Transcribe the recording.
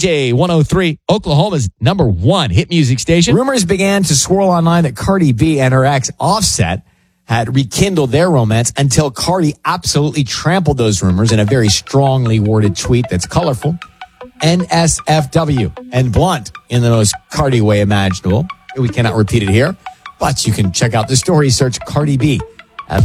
KJ 103, Oklahoma's number one hit music station. Rumors began to swirl online that Cardi B and her ex Offset had rekindled their romance until Cardi absolutely trampled those rumors in a very strongly worded tweet that's colorful, NSFW, and blunt in the most Cardi way imaginable. We cannot repeat it here, but you can check out the story. Search Cardi B